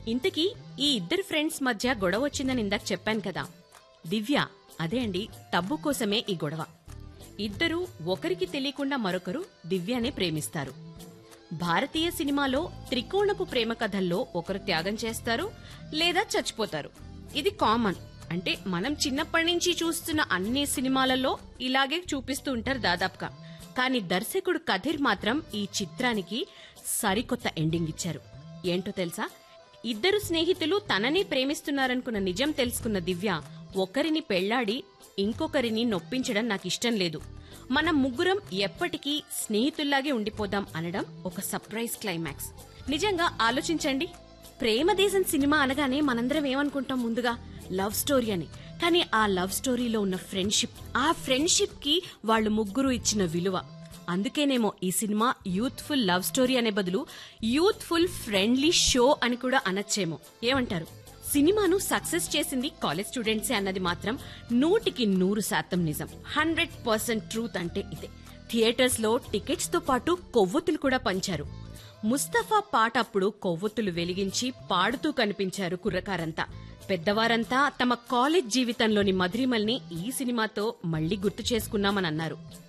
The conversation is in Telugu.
ఇంతకీ ఈ ఇద్దరు ఫ్రెండ్స్ మధ్య గొడవ వచ్చిందని ఇందాక చెప్పాను కదా. దివ్య, అదే అండి, టబ్బు కోసమే ఈ గొడవ. ఇద్దరూ ఒకరికి తెలియకుండా మరొకరు దివ్యనే ప్రేమిస్తారు. భారతీయ సినిమాలో త్రికోణపు ప్రేమ కథల్లో ఒకరు త్యాగం చేస్తారు లేదా చచ్చిపోతారు. ఇది కామన్. అంటే మనం చిన్నప్పటి నుంచి చూస్తున్న అన్ని సినిమాలలో ఇలాగే చూపిస్తూ ఉంటారు దాదాపుగా. కానీ దర్శకుడు కథీర్ మాత్రం ఈ చిత్రానికి సరికొత్త ఎండింగ్ ఇచ్చారు. ఏంటో తెలుసా? ఇద్దరు స్నేహితులు తననే ప్రేమిస్తున్నారనుకున్న నిజం తెలుసుకున్న దివ్య, ఒకరిని పెళ్లాడి ఇంకొకరిని నొప్పించడం నాకిష్టం లేదు, మనం ముగ్గురం ఎప్పటికీ స్నేహితుల్లాగే ఉండిపోదాం అనడం ఒక సర్ప్రైజ్ క్లైమాక్స్. నిజంగా ఆలోచించండి. ప్రేమదేశం సినిమా అనగానే మనందరం ఏమనుకుంటాం? ముందుగా లవ్ స్టోరీ అని. కానీ ఆ లవ్ స్టోరీలో ఉన్న ఫ్రెండ్షిప్, ఆ ఫ్రెండ్షిప్ కి వాళ్ళు ముగ్గురు ఇచ్చిన విలువ. అందుకేనేమో ఈ సినిమా యూత్ఫుల్ లవ్ స్టోరీ అనే బదులు యూత్ఫుల్ ఫ్రెండ్లీ షో అని కూడా అనొచ్చేమో. ఏమంటారు? సినిమాను సక్సెస్ చేసింది కాలేజ్ స్టూడెంట్సే అన్నది మాత్రం 100% నిజం. 100% ట్రూత్ అంటే ఇదే. థియేటర్స్ లో టికెట్స్ తో పాటు కొవ్వొత్తులు కూడా పంచారు. ముస్తఫా పాట అప్పుడు కొవ్వొత్తులు వెలిగించి పాడుతూ కనిపించారు కుర్రకారంతా. పెద్దవారంతా తమ కాలేజ్ జీవితంలోని మధురిమల్ని ఈ సినిమాతో మళ్లీ గుర్తు చేసుకున్నామని అన్నారు.